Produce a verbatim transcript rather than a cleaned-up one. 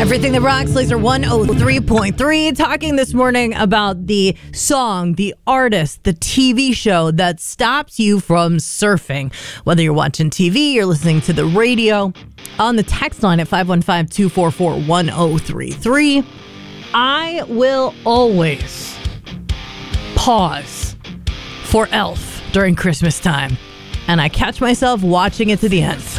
Everything that rocks, Laser one oh three point three, talking this morning about the song, the artist, the T V show that stops you from surfing. Whether you're watching T V, you're listening to the radio, on the text line at five one five, two four four, one oh three three. I will always pause for Elf during Christmas time, and I catch myself watching it to the end.